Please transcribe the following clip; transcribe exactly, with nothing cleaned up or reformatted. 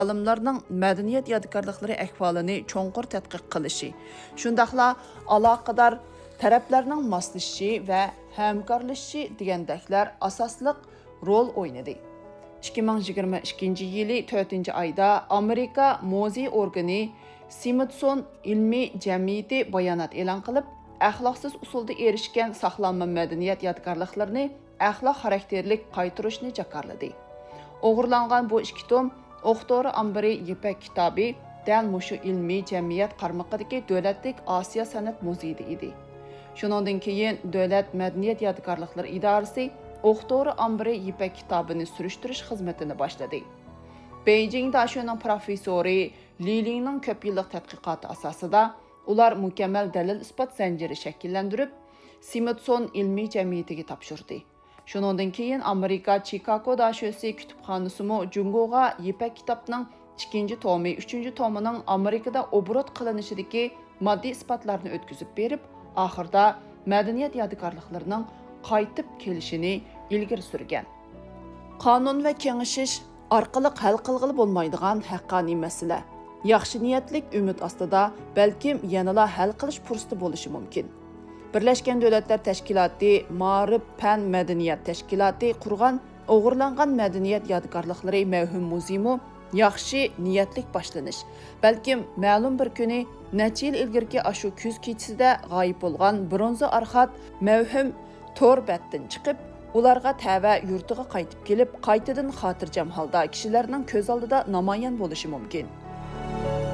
olimlarning madaniyat yodgorliklari ahvolini cho'nqur tadqiq qilishi, shundaqla aloqador taraflarning moslashishi va hamkorlashishi degandaklar asosliq rol o'ynadi. ikki ming yigirma ikkinchi yili to'rtinchi oyda Amerika muzey organi Smithson ilmiy jamiyati bayonot e'lon qilib, axloqsiz usulda erishgan saqlanma madaniyat yodgorliklarini axloq xarakterlik qaytarishni jakarladi. O'g'irlangan bu ikki tom O'qtori Ambari Yipak kitobi dal mushu ilmiy jamiyat qarmog'idagi davlatlik Osiyo san'at muzeyida edi. Shuningdan keyin Davlat madaniyat yodgorliklari idorasi O'qtori Ambari Yipak kitobini surishtirish xizmatini boshladi. Beijingda shuning professori Li Lingning ko'p yillik tadqiqoti asosida ular mukammal dalil isbot zanjiri shakllantirib, Smithson ilmiy jamiyatiga topshirdi. Shuningdan keyin Amerika Chicago dashosi kutubxonasimi Jungoga Yipak kitobning ikkinchi tomi, uchinchi tomining Amerikada obrot qilinishidagi moddiy isbotlarni o'tkazib berib, oxirida madaniyat yodgorliklarining qaytib kelishini ilgari surgan. Qonun va kengashish orqali hal qilg'ili bo'lmaydigan haqqoniy masala. Yaxshi niyatlik umid ostida balkim yanada hal qilish fursati bo'lishi mumkin. Birlashgan Davlatlar Tashkiloti Ma'rif fan madaniyat tashkiloti qurgan o'g'irlangan madaniyat yodgorliklari mavhum muzeymi yaxshi niyatlik boshlanish. Balkim ma'lum bir kuni necha yil ilgirki ashu kuz kechasida g'oyib bo'lgan bronza arxat mavhum to'rbatdan chiqib, ularga tava yurtiga qaytib kelib, qaytadan xotirjam holda kishilarning ko'z oldida namoyon bo'lishi mumkin.